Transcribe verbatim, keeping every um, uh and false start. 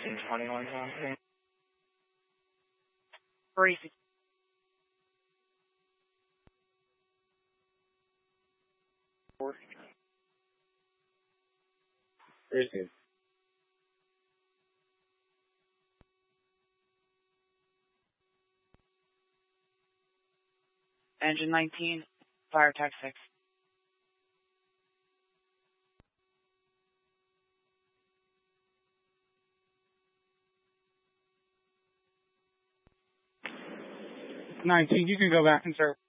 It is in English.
nineteen twenty-one something. Briefing. Briefing. Engine nineteen, fire tech six. nineteen, you can go back and serve.